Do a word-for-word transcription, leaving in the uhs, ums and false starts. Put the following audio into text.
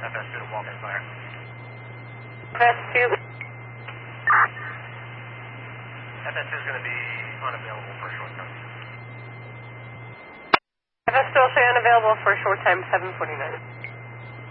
F S two to Walton Fire. F S two. F S two is going to be unavailable for a short time. F S two will say unavailable for a short time, seven forty-nine.